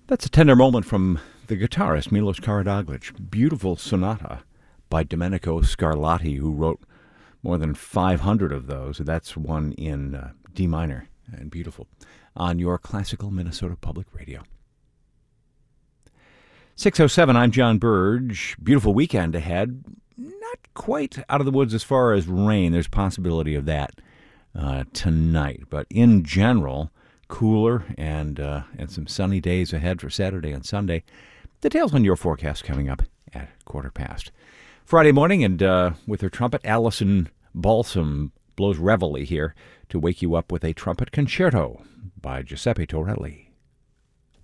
That's a tender moment from the guitarist Milos Karadzic. Beautiful sonata by Domenico Scarlatti, who wrote more than 500 of those. That's one in D minor, and beautiful, on your classical Minnesota Public Radio. 6:07, I'm John Burge. Beautiful weekend ahead. Not quite out of the woods as far as rain. There's possibility of that tonight. But in general, cooler and some sunny days ahead for Saturday and Sunday. Details on your forecast coming up at 1:15. Friday morning, and with her trumpet, Allison Balsam blows reveille here to wake you up with a trumpet concerto by Giuseppe Torelli.